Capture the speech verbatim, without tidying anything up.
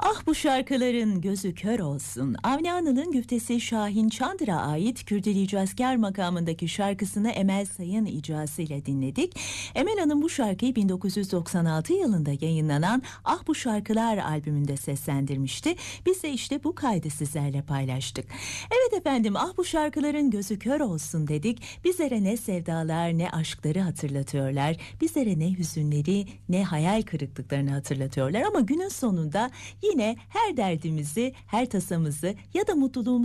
Ah bu şarkıların gözü kör olsun. Avni Anıl'ın güftesi Şahin Çandır'a ait Kürdili Asker makamındaki şarkısını Emel Sayın icrasıyla dinledik. Emel Hanım bu şarkıyı bin dokuz yüz doksan altı yılında yayınlanan Ah Bu Şarkılar albümünde seslendirmişti. Biz de işte bu kaydı sizlerle paylaştık. Evet efendim, ah bu şarkıların gözü kör olsun dedik. Bizlere ne sevdalar ne aşkları hatırlatıyorlar. Bizlere ne hüzünleri ne hayal kırıklıklarını hatırlatıyorlar. Ama günün sonunda yine her derdimizi, her tasamızı ya da mutluluğumuzu